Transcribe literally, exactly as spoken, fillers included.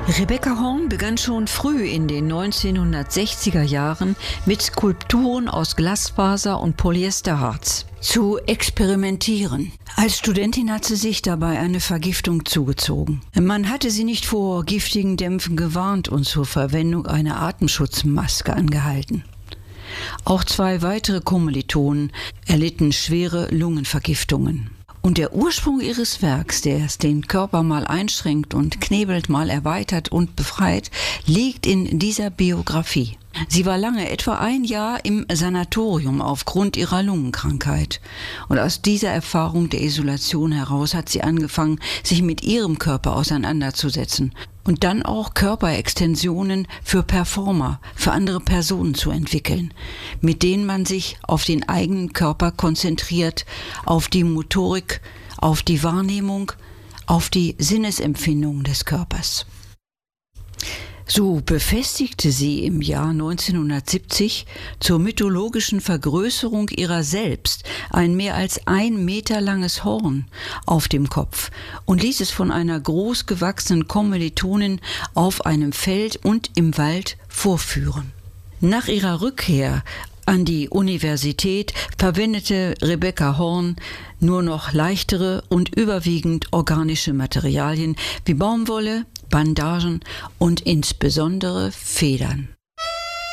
Rebecca Horn begann schon früh in den neunzehnhundertsechziger Jahren mit Skulpturen aus Glasfaser und Polyesterharz zu experimentieren. Als Studentin hat sie sich dabei eine Vergiftung zugezogen. Man hatte sie nicht vor giftigen Dämpfen gewarnt und zur Verwendung einer Atemschutzmaske angehalten. Auch zwei weitere Kommilitonen erlitten schwere Lungenvergiftungen. Und der Ursprung ihres Werks, der es den Körper mal einschränkt und knebelt, mal erweitert und befreit, liegt in dieser Biografie. Sie war lange, etwa ein Jahr, im Sanatorium aufgrund ihrer Lungenkrankheit. Und aus dieser Erfahrung der Isolation heraus hat sie angefangen, sich mit ihrem Körper auseinanderzusetzen und dann auch Körperextensionen für Performer, für andere Personen zu entwickeln, mit denen man sich auf den eigenen Körper konzentriert, auf die Motorik, auf die Wahrnehmung, auf die Sinnesempfindung des Körpers. So befestigte sie im Jahr neunzehnhundertsiebzig zur mythologischen Vergrößerung ihrer selbst ein mehr als ein Meter langes Horn auf dem Kopf und ließ es von einer großgewachsenen Kommilitonin auf einem Feld und im Wald vorführen. Nach ihrer Rückkehr an die Universität verwendete Rebecca Horn nur noch leichtere und überwiegend organische Materialien wie Baumwolle, Bandagen und insbesondere Federn.